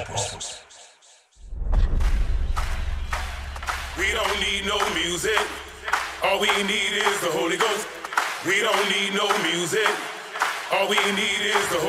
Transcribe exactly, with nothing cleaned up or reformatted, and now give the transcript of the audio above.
We don't need no music. All we need is the Holy Ghost. We don't need no music. All we need is the Holy